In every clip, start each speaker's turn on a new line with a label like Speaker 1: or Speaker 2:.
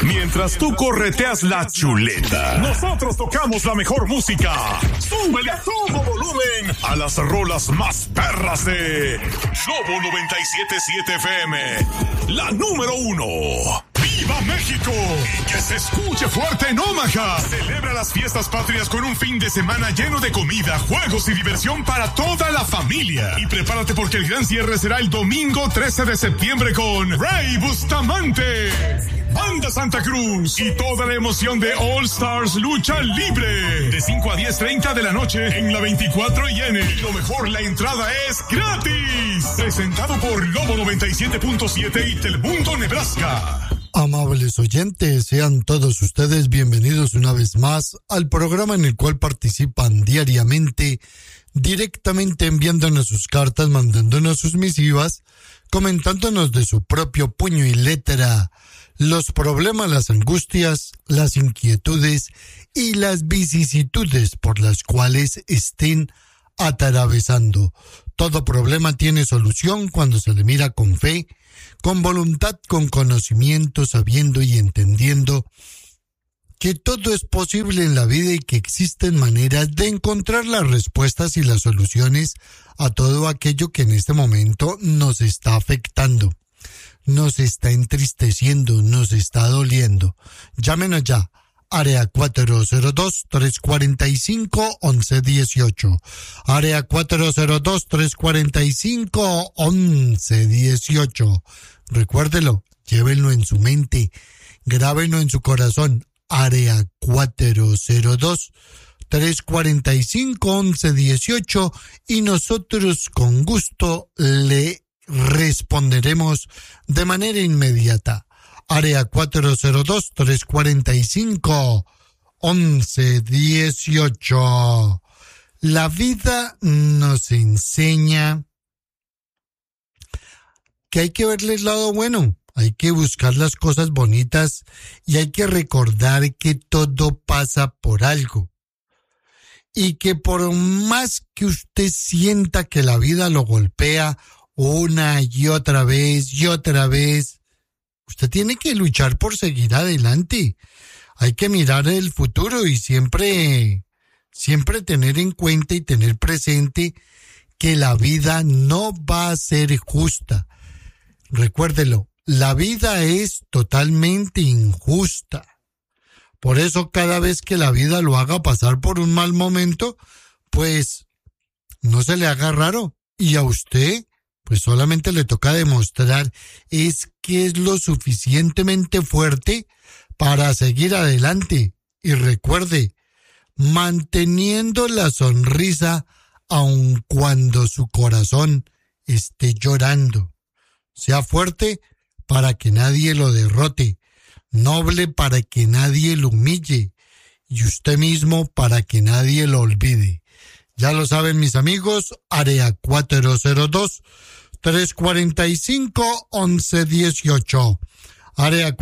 Speaker 1: Mientras tú correteas la chuleta, nosotros tocamos la mejor música. ¡Súbele a todo volumen a las rolas más perras de Globo 97.7 FM! La número 1. ¡Viva México! Y que se escuche fuerte en Omaha. Celebra las fiestas patrias con un fin de semana lleno de comida, juegos y diversión para toda la familia. Y prepárate porque el gran cierre será el domingo 13 de septiembre con Rey Bustamante, Banda Santa Cruz y toda la emoción de All Stars Lucha Libre. De 5 a 10:30 de la noche en la 24 y N. Y lo mejor, la entrada es gratis. Presentado por Globo 97.7 y Telemundo Nebraska.
Speaker 2: Amables oyentes, sean todos ustedes bienvenidos una vez más al programa en el cual participan diariamente, directamente enviándonos sus cartas, mandándonos sus misivas, comentándonos de su propio puño y letra los problemas, las angustias, las inquietudes y las vicisitudes por las cuales estén atravesando. Todo problema tiene solución cuando se le mira con fe, con voluntad, con conocimiento, sabiendo y entendiendo que todo es posible en la vida y que existen maneras de encontrar las respuestas y las soluciones a todo aquello que en este momento nos está afectando, nos está entristeciendo, nos está doliendo. Llámenos ya. Área 402-345-1118. Área 402-345-1118. Recuérdelo, llévenlo en su mente, grábenlo en su corazón. Área 402-345-1118 y nosotros con gusto le responderemos de manera inmediata. Área 402-345-1118. La vida nos enseña que hay que verle el lado bueno, hay que buscar las cosas bonitas y hay que recordar que todo pasa por algo. Y que por más que usted sienta que la vida lo golpea una y otra vez, usted tiene que luchar por seguir adelante. Hay que mirar el futuro y siempre tener en cuenta y tener presente que la vida no va a ser justa. Recuérdelo, la vida es totalmente injusta. Por eso cada vez que la vida lo haga pasar por un mal momento, pues no se le haga raro. Y a usted pues solamente le toca demostrar es que es lo suficientemente fuerte para seguir adelante. Y recuerde, manteniendo la sonrisa aun cuando su corazón esté llorando. Sea fuerte para que nadie lo derrote, noble para que nadie lo humille y usted mismo para que nadie lo olvide. Ya lo saben mis amigos, área 402-345-1118. Área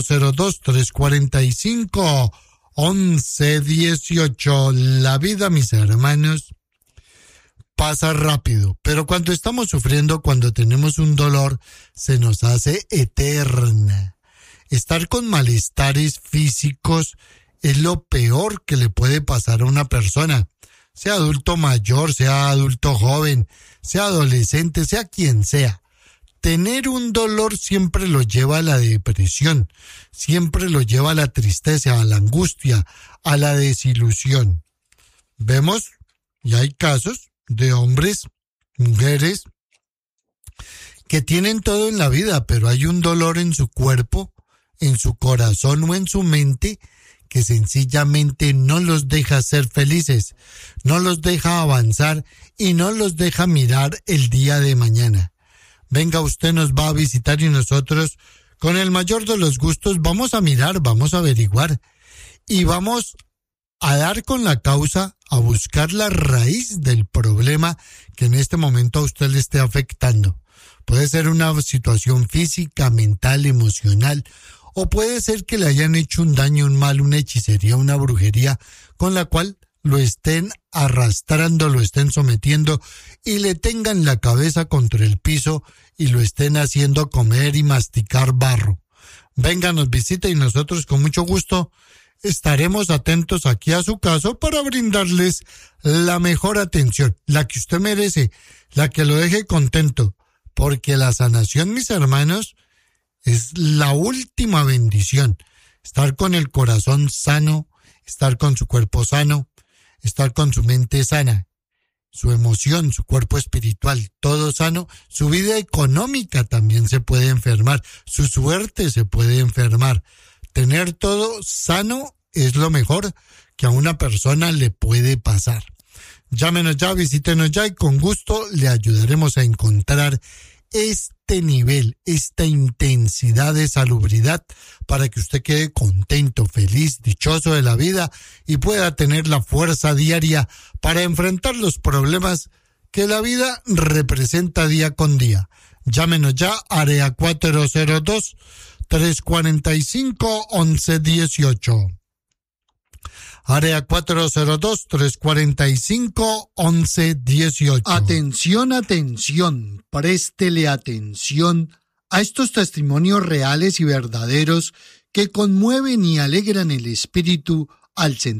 Speaker 2: 402-345-1118. La vida, mis hermanos, pasa rápido, pero cuando estamos sufriendo, cuando tenemos un dolor, se nos hace eterna. Estar con malestares físicos es lo peor que le puede pasar a una persona. Sea adulto mayor, sea adulto joven, sea adolescente, sea quien sea. Tener un dolor siempre lo lleva a la depresión, siempre lo lleva a la tristeza, a la angustia, a la desilusión. Vemos, y hay casos de hombres, mujeres, que tienen todo en la vida, pero hay un dolor en su cuerpo, en su corazón o en su mente que sencillamente no los deja ser felices, no los deja avanzar y no los deja mirar el día de mañana. Venga, usted nos va a visitar y nosotros, con el mayor de los gustos, vamos a mirar, vamos a averiguar y vamos a dar con la causa, a buscar la raíz del problema que en este momento a usted le esté afectando. Puede ser una situación física, mental, emocional, o puede ser que le hayan hecho un daño, un mal, una hechicería, una brujería, con la cual lo estén arrastrando, lo estén sometiendo y le tengan la cabeza contra el piso y lo estén haciendo comer y masticar barro. venga, nos visite y nosotros con mucho gusto estaremos atentos aquí a su caso para brindarles la mejor atención, la que usted merece, la que lo deje contento, porque la sanación, mis hermanos, es la última bendición. Estar con el corazón sano, estar con su cuerpo sano, estar con su mente sana, su emoción, su cuerpo espiritual, todo sano. Su vida económica también se puede enfermar, su suerte se puede enfermar. Tener todo sano es lo mejor que a una persona le puede pasar. Llámenos ya, visítenos ya y con gusto le ayudaremos a encontrar este nivel, esta intensidad de salubridad para que usted quede contento, feliz, dichoso de la vida y pueda tener la fuerza diaria para enfrentar los problemas que la vida representa día con día. Llámenos ya, área 402-345-1118. Área 402-345-1118.
Speaker 3: Atención, atención, préstele atención a estos testimonios reales y verdaderos que conmueven y alegran el espíritu al sentir